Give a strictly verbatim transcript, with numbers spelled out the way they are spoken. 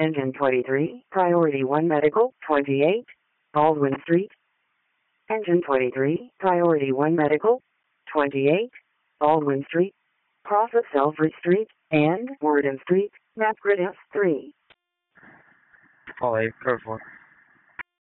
Engine twenty-three, Priority one Medical, twenty-eight, Baldwin Street. Engine twenty-three, Priority one Medical, twenty-eight, Baldwin Street, cross of Selfridge Street, and Worden Street, map grid S three. Paul eight, code four.